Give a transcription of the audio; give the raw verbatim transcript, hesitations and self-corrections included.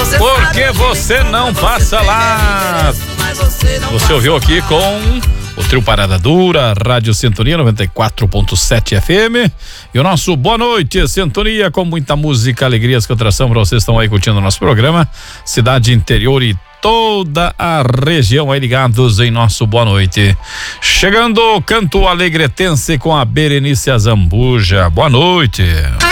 Por que você não passa lá? Você ouviu aqui com o Trio Parada Dura, Rádio Sintonia noventa e quatro ponto sete F M. E o nosso boa noite, Sintonia, com muita música, alegria, descontração para vocês que estão aí curtindo o nosso programa. Cidade interior e toda a região aí ligados em nosso boa noite. Chegando o canto alegretense com a Berenice Azambuja. Boa noite.